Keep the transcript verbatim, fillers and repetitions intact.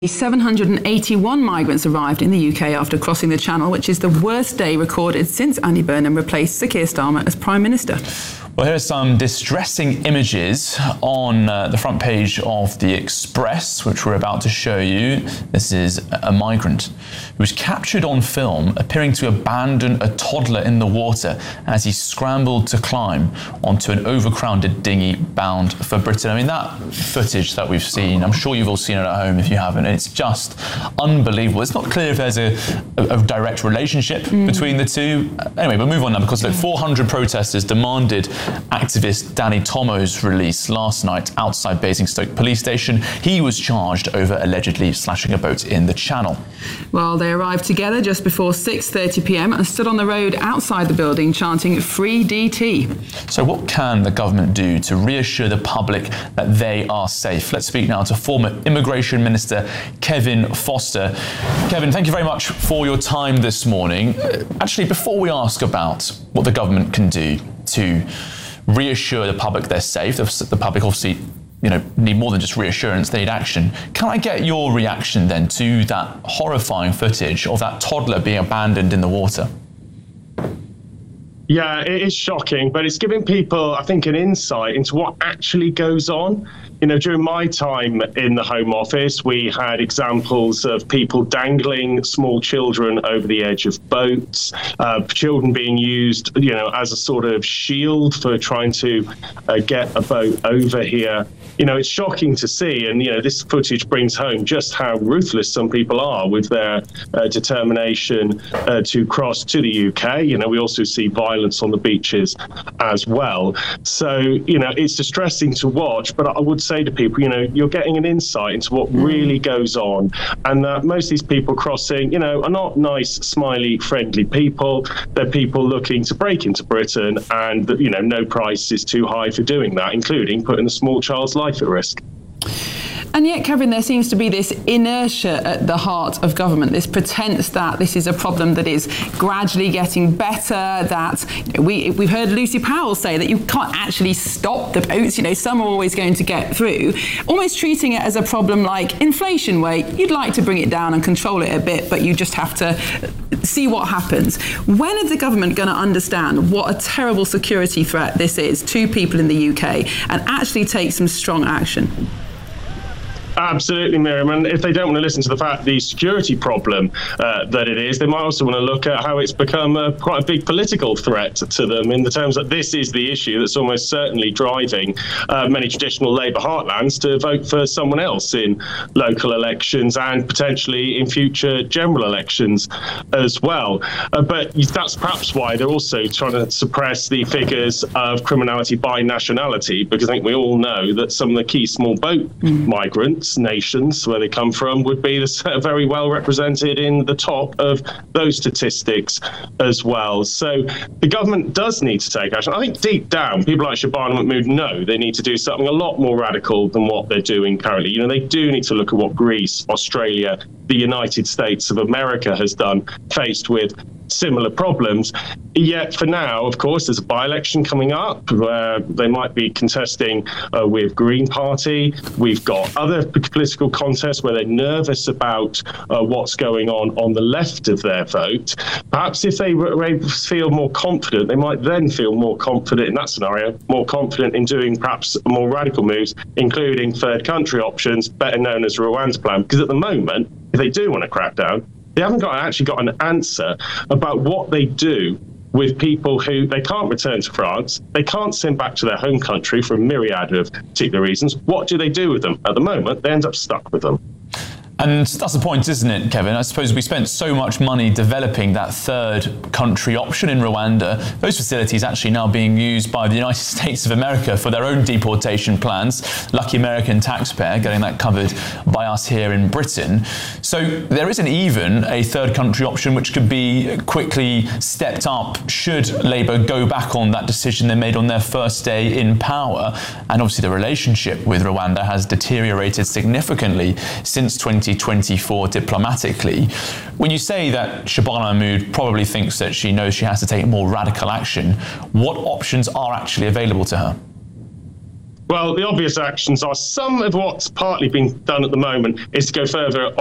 seven hundred eighty-one migrants arrived in the U K after crossing the Channel, which is the worst day recorded since Andy Burnham replaced Sir Keir Starmer as Prime Minister. Well, here are some distressing images on uh, the front page of The Express, which we're about to show you. This is a migrant who was captured on film appearing to abandon a toddler in the water as he scrambled to climb onto an overcrowded dinghy bound for Britain. I mean, that footage that we've seen, I'm sure you've all seen it at home if you haven't. It's just unbelievable. It's not clear if there's a, a, a direct relationship mm. between the two. Anyway, we'll move on now because look, four hundred protesters demanded activist Danny Tomo's release last night outside Basingstoke police station. He was charged over allegedly slashing a boat in the Channel. Well, they arrived together just before six thirty p m and stood on the road outside the building chanting "Free D T." So what can the government do to reassure the public that they are safe? Let's speak now to former Immigration Minister Kevin Foster. Kevin, thank you very much for your time this morning. Actually, before we ask about what the government can do to reassure the public they're safe, the, the public obviously you know, need more than just reassurance, they need action. Can I get your reaction then to that horrifying footage of that toddler being abandoned in the water? Yeah, it is shocking, but it's giving people, I think, an insight into what actually goes on. You know, during my time in the Home Office, we had examples of people dangling small children over the edge of boats, uh, children being used, you know, as a sort of shield for trying to uh, get a boat over here. You know, it's shocking to see, and, you know, this footage brings home just how ruthless some people are with their uh, determination uh, to cross to the U K. You know, we also see violence on the beaches as well. So, you know, it's distressing to watch, but I would say to people, you know, you're getting an insight into what really goes on, and that most of these people crossing, you know, are not nice, smiley, friendly people. They're people looking to break into Britain, and, you know, no price is too high for doing that, including putting a small child's life at risk. And yet, Kevin, there seems to be this inertia at the heart of government, this pretense that this is a problem that is gradually getting better, that you know, we, we've heard Lucy Powell say that you can't actually stop the boats, you know, some are always going to get through, almost treating it as a problem like inflation, where you'd like to bring it down and control it a bit, but you just have to see what happens. When is the government going to understand what a terrible security threat this is to people in the U K and actually take some strong action? Absolutely, Miriam. And if they don't want to listen to the fact, the security problem uh, that it is, they might also want to look at how it's become a, quite a big political threat to them, in the terms that this is the issue that's almost certainly driving uh, many traditional Labour heartlands to vote for someone else in local elections and potentially in future general elections as well. Uh, but that's perhaps why they're also trying to suppress the figures of criminality by nationality, because I think we all know that some of the key small boat mm. migrants nations where they come from would be very well represented in the top of those statistics as well. So the government does need to take action. I think deep down, people like Shabana Mahmood know they need to do something a lot more radical than what they're doing currently. You know, they do need to look at what Greece, Australia, the United States of America has done, faced with similar problems. Yet for now, of course, there's a by-election coming up where they might be contesting uh, with Green Party. We've got other political contests where they're nervous about uh, what's going on on the left of their vote. Perhaps if they re- feel more confident, they might then feel more confident in that scenario, more confident in doing perhaps more radical moves, including third country options, better known as Rwanda's plan. Because at the moment, if they do want to crack down, they haven't got actually got an answer about what they do with people who they can't return to France, they can't send back to their home country for a myriad of particular reasons. What do they do with them? At the moment, they end up stuck with them. And that's the point, isn't it, Kevin? I suppose we spent so much money developing that third country option in Rwanda. Those facilities actually now being used by the United States of America for their own deportation plans. Lucky American taxpayer getting that covered by us here in Britain. So there isn't even a third country option which could be quickly stepped up should Labour go back on that decision they made on their first day in power. And obviously the relationship with Rwanda has deteriorated significantly since twenty twenty-four diplomatically. When you say that Shabana Mahmood probably thinks that she knows she has to take more radical action, what options are actually available to her? Well, the obvious actions are some of what's partly being done at the moment is to go further